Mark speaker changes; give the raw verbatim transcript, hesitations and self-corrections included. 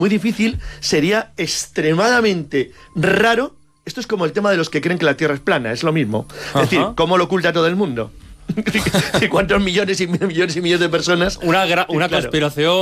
Speaker 1: muy difícil, sería extremadamente raro. Esto es como el tema de los que creen que la Tierra es plana, es lo mismo.
Speaker 2: Ajá.
Speaker 1: Es decir, ¿cómo lo oculta todo el mundo? ¿Cuántos millones y millones y millones de personas?
Speaker 2: Una, gra- una
Speaker 1: Claro.
Speaker 2: conspiración